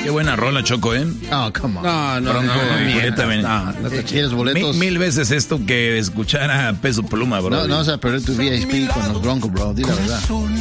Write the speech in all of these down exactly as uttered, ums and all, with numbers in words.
Qué buena rola, Choco, ¿eh? Oh, come on. No, no, Bronco, no, no, Julieta Venegas. no, no, no, ¿Quieres boletos? Mil, mil veces esto que escuchar a Peso Pluma, bro. No, no vas a perder tu V I P con los Broncos, bro. Di la verdad.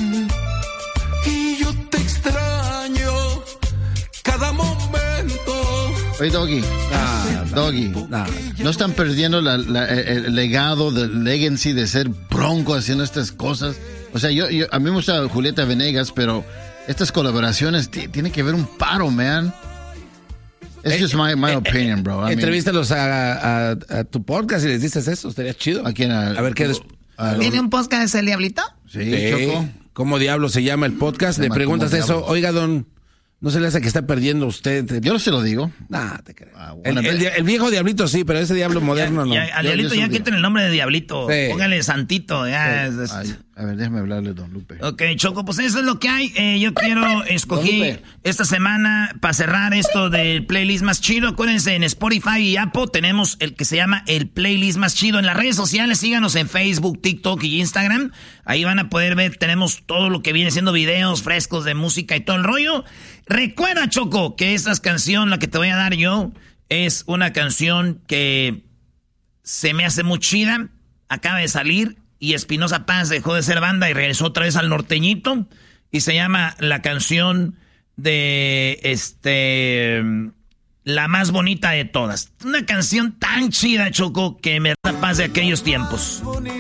Y yo te extraño cada momento. Oye, Doggy. no, Doggy. no. ¿No están perdiendo la, la, el, el legado, del legacy de ser Bronco haciendo estas cosas? O sea, yo, yo a mí me gusta Julieta Venegas, pero estas colaboraciones t- tiene que haber un paro, man. It's just my, my opinion, bro. I mean, Entrevístalos a, a, a tu podcast y les dices eso, estaría chido. ¿A quién? A, A ver qué... des- a- ¿Tiene un podcast el Diablito? Sí, Sí. Choco. ¿Cómo diablo se llama el podcast? Se Le llama preguntas ¿Cómo eso. diablos? Oiga, don, ¿no se le hace que está perdiendo usted? Yo no se lo digo. Nah, te creo. Ah, el, bueno, el dia- el viejo diablito sí, pero ese diablo moderno no. Ya, al Yo- Diablito yo se ya lo digo. quiten el nombre de Diablito. Sí. Póngale Santito. Ya, es- es- Ay, a ver, déjame hablarle, don Lupe. Ok, Choco, pues eso es lo que hay. Eh, yo quiero escoger Lupe. esta semana para cerrar esto del playlist más chido. Acuérdense, en Spotify y Apple tenemos el que se llama el playlist más chido. En las redes sociales, síganos en Facebook, TikTok y Instagram. Ahí van a poder ver, tenemos todo lo que viene siendo videos frescos de música y todo el rollo. Recuerda, Choco, que esta canción, la que te voy a dar yo, es una canción que se me hace muy chida. Acaba de salir y Espinosa Paz dejó de ser banda y regresó otra vez al norteñito. Y se llama la canción de este La Más Bonita de Todas. Una canción tan chida, Choco, que me da paz de aquellos tiempos.